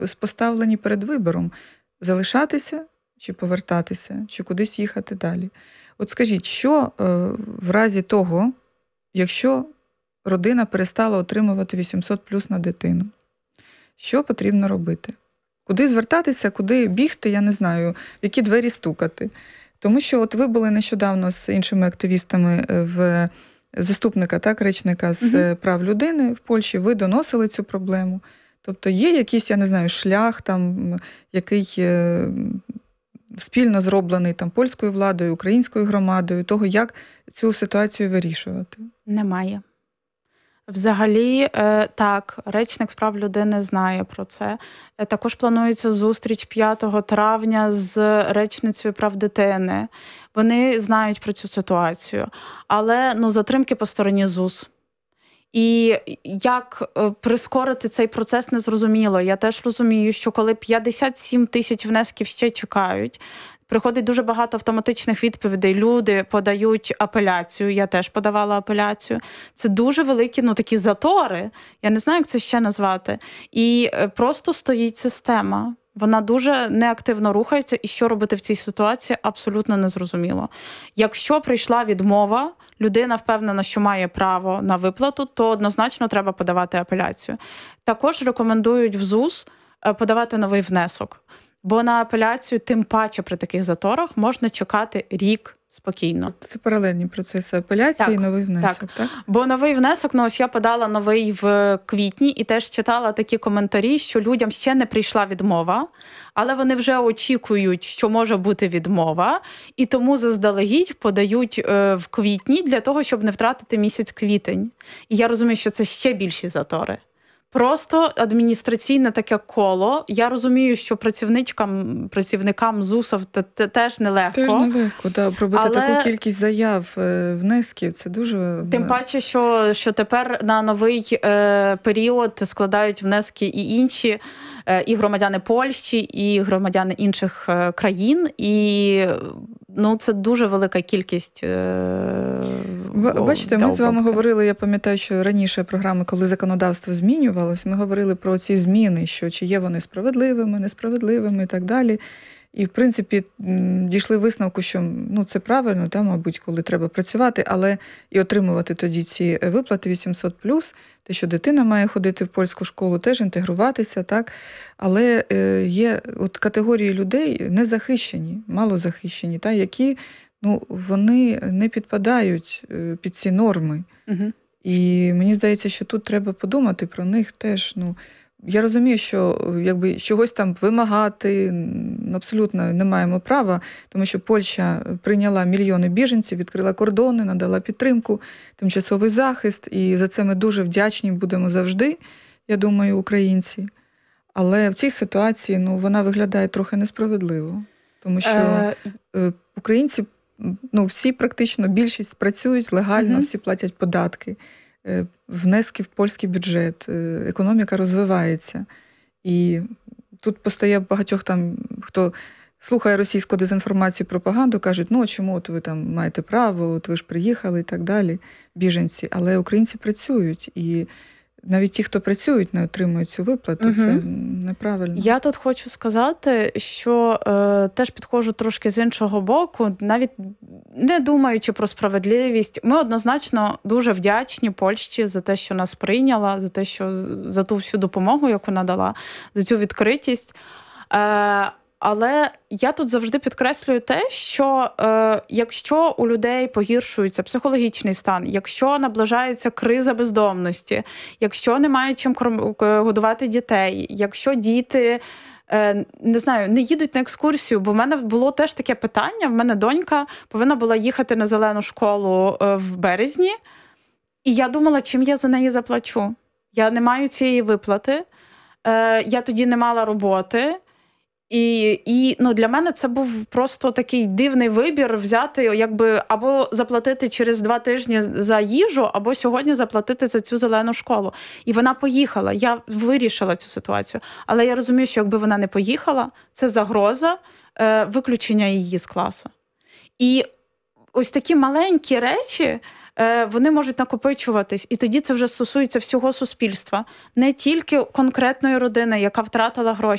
поставлені перед вибором залишатися чи повертатися, чи кудись їхати далі. От скажіть, що в разі того, якщо родина перестала отримувати 800 плюс на дитину, що потрібно робити? Куди звертатися, куди бігти, я не знаю, в які двері стукати. Тому що от ви були нещодавно з іншими активістами в заступника, так, речника з прав людини в Польщі, ви доносили цю проблему. Тобто є якийсь, я не знаю, шлях, там, який спільно зроблений там, польською владою, українською громадою, того, як цю ситуацію вирішувати? Немає. Взагалі, так, речник з прав людини знає про це. Також планується зустріч 5 травня з речницею прав дитини. Вони знають про цю ситуацію. Але затримки по стороні ЗУС. І як прискорити цей процес, незрозуміло. Я теж розумію, що коли 57 тисяч внесків ще чекають, приходить дуже багато автоматичних відповідей. Люди подають апеляцію, я теж подавала апеляцію. Це дуже великі, такі затори, я не знаю, як це ще назвати. І просто стоїть система. Вона дуже неактивно рухається, і що робити в цій ситуації, абсолютно незрозуміло. Якщо прийшла відмова, людина впевнена, що має право на виплату, то однозначно треба подавати апеляцію. Також рекомендують в ЗУС подавати новий внесок. Бо на апеляцію, тим паче при таких заторах, можна чекати рік спокійно. Це паралельні процеси апеляції і новий внесок, так? Бо новий внесок, ось я подала новий в квітні і теж читала такі коментарі, що людям ще не прийшла відмова, але вони вже очікують, що може бути відмова, і тому заздалегідь подають в квітні для того, щоб не втратити місяць квітень. І я розумію, що це ще більші затори. Просто адміністраційне таке коло. Я розумію, що працівникам ЗУСів теж нелегко. Теж нелегко, так. Пробити таку кількість заяв, внесків, це дуже... Тим паче, що тепер на новий період складають внески і інші, і громадяни Польщі, і громадяни інших країн. І це дуже велика кількість. Бачите, ми з вами говорили, я пам'ятаю, що раніше програми, коли законодавство змінювалось, ми говорили про ці зміни, що чи є вони справедливими, несправедливими і так далі. І, в принципі, дійшли висновку, що це правильно, мабуть, коли треба працювати, але і отримувати тоді ці виплати 800+, те, що дитина має ходити в польську школу, теж інтегруватися, так? Але є категорії людей незахищені, малозахищені, які вони не підпадають під ці норми. І мені здається, що тут треба подумати про них теж. Я розумію, що чогось там вимагати абсолютно не маємо права, тому що Польща прийняла мільйони біженців, відкрила кордони, надала підтримку, тимчасовий захист, і за це ми дуже вдячні будемо завжди, я думаю, українці. Але в цій ситуації вона виглядає трохи несправедливо, тому що українці, всі практично, більшість працюють легально, всі платять податки, внески в польський бюджет, економіка розвивається. І тут постає багатьох хто слухає російську дезінформацію, пропаганду, кажуть, чому ви там маєте право, ви ж приїхали і так далі, біженці. Але українці працюють, і навіть ті, хто працюють, не отримують цю виплату. Це неправильно. Я тут хочу сказати, що теж підходжу трошки з іншого боку, навіть не думаючи про справедливість. Ми однозначно дуже вдячні Польщі за те, що нас прийняла, за ту всю допомогу, яку надала, за цю відкритість. Але я тут завжди підкреслюю те, що якщо у людей погіршується психологічний стан, якщо наближається криза бездомності, якщо немає чим годувати дітей, якщо діти, не їдуть на екскурсію, бо в мене було теж таке питання, в мене донька повинна була їхати на зелену школу в березні, і я думала, чим я за неї заплачу. Я не маю цієї виплати, я тоді не мала роботи. І для мене це був просто такий дивний вибір взяти, або заплатити через 2 тижні за їжу, або сьогодні заплатити за цю зелену школу. І вона поїхала, я вирішила цю ситуацію. Але я розумію, що якби вона не поїхала, це загроза виключення її з класу. І ось такі маленькі речі, вони можуть накопичуватись. І тоді це вже стосується всього суспільства. Не тільки конкретної родини, яка втратила гроші.